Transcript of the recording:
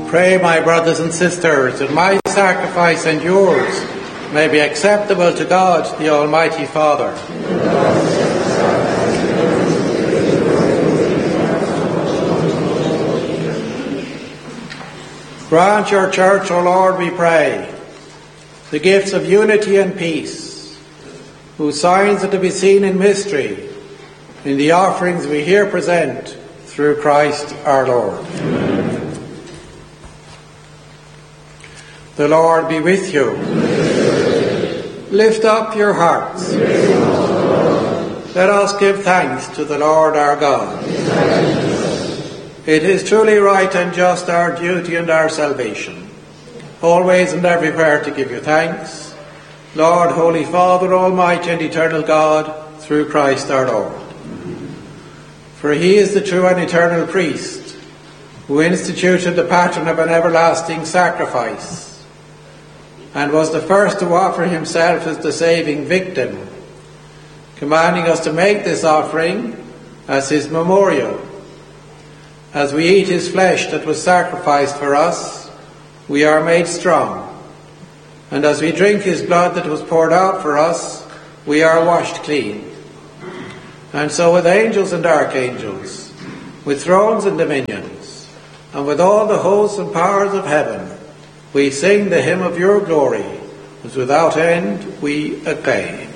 pray, my brothers and sisters, that my sacrifice and yours may be acceptable to God, the Almighty Father. Grant your church, O Lord, we pray, the gifts of unity and peace, whose signs are to be seen in mystery, in the offerings we here present, through Christ our Lord. Amen. The Lord be with you. Lift up your hearts. Let us give thanks to the Lord our God. It is truly right and just, our duty and our salvation, always and everywhere to give you thanks, Lord, Holy Father, Almighty and Eternal God, through Christ our Lord. For he is the true and eternal priest, who instituted the pattern of an everlasting sacrifice, and was the first to offer himself as the saving victim, commanding us to make this offering as his memorial. As we eat his flesh that was sacrificed for us, we are made strong. And as we drink his blood that was poured out for us, we are washed clean. And so with angels and archangels, with thrones and dominions, and with all the hosts and powers of heaven, we sing the hymn of your glory, as without end we acclaim.